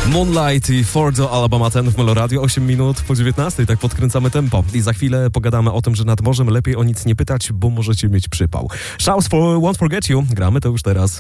Moonlight i Fordo, Alabama Ten w Meloradio, 8 minut po 19, tak podkręcamy tempo. I za chwilę pogadamy o tym, że nad morzem lepiej o nic nie pytać, bo możecie mieć przypał. Shout for Won't Forget You, gramy to już teraz.